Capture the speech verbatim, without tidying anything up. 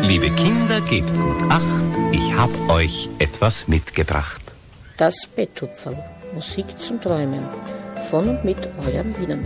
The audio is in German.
Liebe Kinder, gebt gut Acht, ich hab euch etwas mitgebracht. Das Betthupferl, Musik zum Träumen, von und mit eurem Wiener